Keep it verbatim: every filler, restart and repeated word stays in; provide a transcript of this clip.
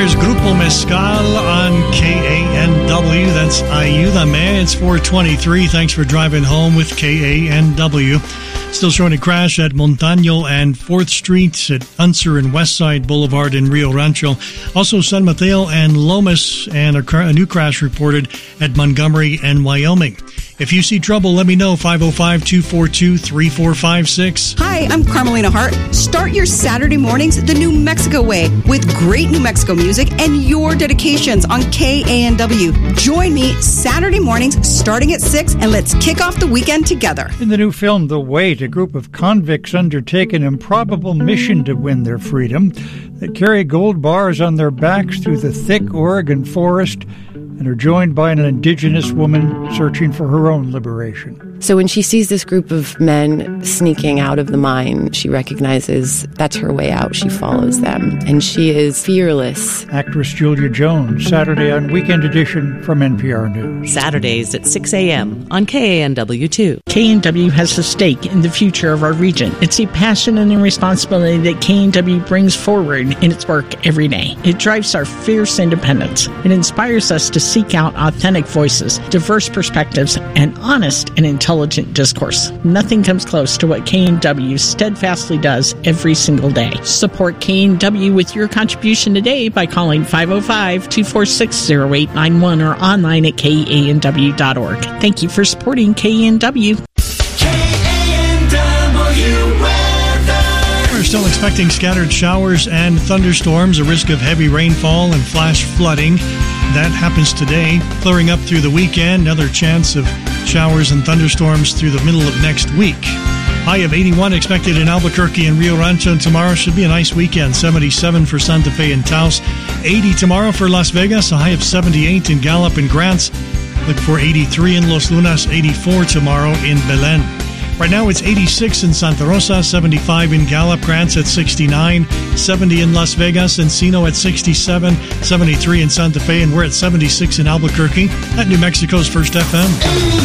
There's Grupo Mezcal on K A N W. That's Ayúdame. It's four twenty-three. Thanks for driving home with K A N W. Still showing a crash at Montaño and fourth Street at Unser and Westside Boulevard in Rio Rancho. Also San Mateo and Lomas, and a, a new crash reported at Montgomery and Wyoming. If you see trouble, let me know. five oh five, two four two, three four five six. Hi, I'm Carmelina Hart. Start your Saturday mornings the New Mexico way with great New Mexico music and your dedications on K A N W. Join me Saturday mornings starting at six, and let's kick off the weekend together. In the new film The Wait, a group of convicts undertake an improbable mission to win their freedom. They carry gold bars on their backs through the thick Oregon forest and are joined by an indigenous woman searching for her own liberation. So when she sees this group of men sneaking out of the mine, she recognizes that's her way out. She follows them, and she is fearless. Actress Julia Jones, Saturday on Weekend Edition from N P R News. Saturdays at six a.m. on K A N W two. K A N W has a stake in the future of our region. It's a passion and a responsibility that K A N W brings forward in its work every day. It drives our fierce independence. It inspires us to seek out authentic voices, diverse perspectives, and honest and intelligent discourse. Nothing comes close to what K A N W steadfastly does every single day. Support K A N W with your contribution today by calling five oh five, two four six, oh eight nine one or online at K A N W dot org. Thank you for supporting K A N W. We're still expecting scattered showers and thunderstorms, a risk of heavy rainfall and flash flooding. That happens today, clearing up through the weekend. Another chance of showers and thunderstorms through the middle of next week. High of eighty-one expected in Albuquerque and Rio Rancho. Tomorrow should be a nice weekend. seventy-seven for Santa Fe and Taos. eighty tomorrow for Las Vegas. A high of seventy-eight in Gallup and Grants. Look for eighty-three in Los Lunas. eighty-four tomorrow in Belen. Right now it's eighty-six in Santa Rosa, seventy-five in Gallup, Grants at sixty-nine, seventy in Las Vegas, Encino at sixty-seven, seventy-three in Santa Fe, and we're at seventy-six in Albuquerque at New Mexico's First F M.